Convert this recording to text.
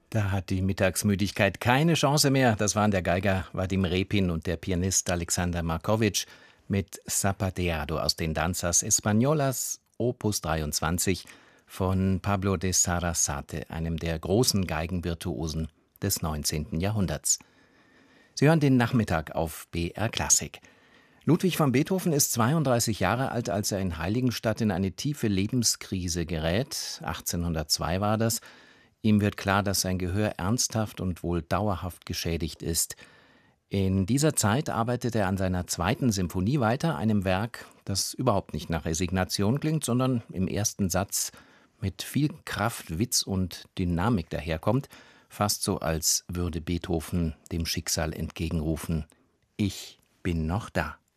Da hat die Mittagsmüdigkeit keine Chance mehr. Das waren der Geiger Wadim Repin und der Pianist Alexander Markovic mit Zapateado aus den Danzas Españolas, Opus 23 von Pablo de Sarasate, einem der großen Geigenvirtuosen des 19. Jahrhunderts. Sie hören den Nachmittag auf BR Klassik. Ludwig van Beethoven ist 32 Jahre alt, als er in Heiligenstadt in eine tiefe Lebenskrise gerät. 1802 war das. Ihm wird klar, dass sein Gehör ernsthaft und wohl dauerhaft geschädigt ist. In dieser Zeit arbeitet er an seiner zweiten Symphonie weiter, einem Werk, das überhaupt nicht nach Resignation klingt, sondern im ersten Satz mit viel Kraft, Witz und Dynamik daherkommt, fast so, als würde Beethoven dem Schicksal entgegenrufen: Ich bin noch da.